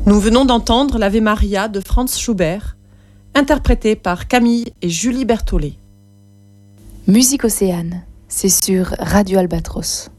Nous venons d'entendre l'Ave Maria de Franz Schubert, interprété par Camille et Julie Berthollet. Musique Océane, c'est sur Radio Albatros.